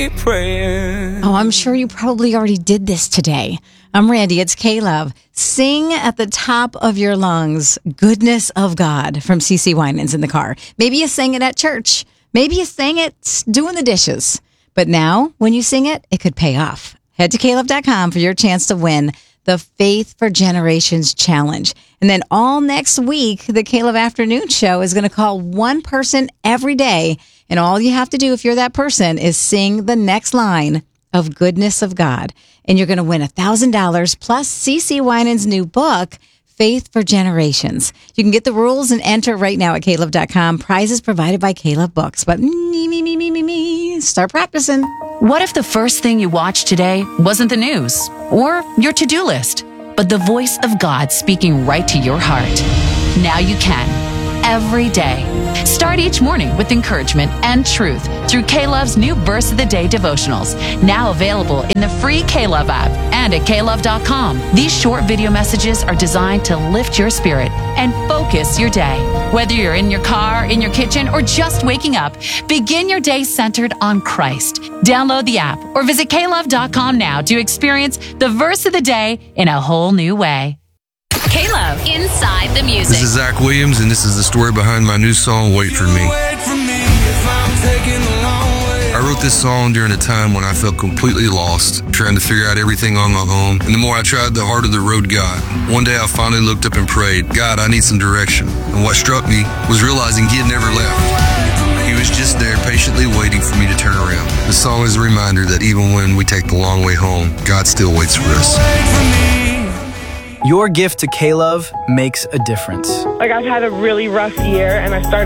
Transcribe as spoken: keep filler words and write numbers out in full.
Oh, I'm sure you probably already did this today. I'm Randy. It's K-Love. Sing at the top of your lungs, Goodness of God from C C Winans in the car. Maybe you sang it at church. Maybe you sang it doing the dishes. But now, when you sing it, it could pay off. Head to K Love dot com for your chance to win the Faith for Generations Challenge. And then all next week, the K-Love Afternoon Show is going to call one person every day. And all you have to do if you're that person is sing the next line of Goodness of God. And you're going to win one thousand dollars plus C C Winans' new book, Faith for Generations. You can get the rules and enter right now at K Love dot com. Prizes provided by K-Love Books. But me, me, me, me, me, me. Start practicing. What if the first thing you watched today wasn't the news or your to-do list, but the voice of God speaking right to your heart? Now you can. Every day. Start each morning with encouragement and truth through K-Love's new Verse of the Day devotionals, now available in the free K-Love app and at K Love dot com. These short video messages are designed to lift your spirit and focus your day. Whether you're in your car, in your kitchen, or just waking up, begin your day centered on Christ. Download the app or visit K Love dot com now to experience the Verse of the Day in a whole new way. K-Love, Inside the Music. This is Zach Williams, and this is the story behind my new song, Wait For Me. I wrote this song during a time when I felt completely lost, trying to figure out everything on my own. And the more I tried, the harder the road got. One day I finally looked up and prayed, God, I need some direction. And what struck me was realizing he had never left. He was just there patiently waiting for me to turn around. The song is a reminder that even when we take the long way home, God still waits for us. Your gift to K-Love makes a difference. Like, I've had a really rough year, and I started